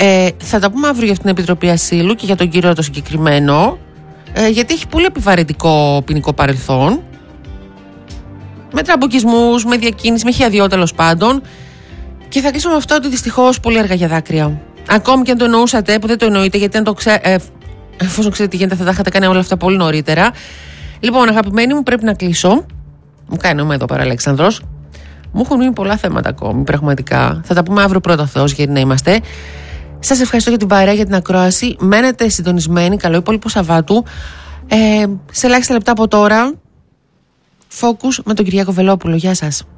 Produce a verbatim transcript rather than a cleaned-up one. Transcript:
Ε, θα τα πούμε αύριο για την Επιτροπή Ασύλου και για τον κύριο το συγκεκριμένο, ε, γιατί έχει πολύ επιβαρυντικό ποινικό παρελθόν. Με τραμποκισμούς, με διακίνηση, με χιαδιό τέλος πάντων. Και θα κλείσω με αυτό ότι δυστυχώς πολύ αργά για δάκρυα. Ακόμη και αν το εννοούσατε, που δεν το εννοείτε, γιατί αν το ξέ... ε, εφόσον ξέρετε τι γίνεται, θα τα είχατε κάνει όλα αυτά πολύ νωρίτερα. Λοιπόν, αγαπημένοι μου, πρέπει να κλείσω. Μου κάνει νόημα εδώ πέρα, Αλέξανδρος. Μου έχουν μείνει πολλά θέματα ακόμη, πραγματικά. Θα τα πούμε αύριο πρώτα Θεός, γιατί να είμαστε. Σας ευχαριστώ για την παρέα, για την ακρόαση. Μένετε συντονισμένοι. Καλό υπόλοιπο Σαββάτου. Ε, σε ελάχιστα λεπτά από τώρα, Focus με τον Κυριάκο Βελόπουλο. Γεια σας.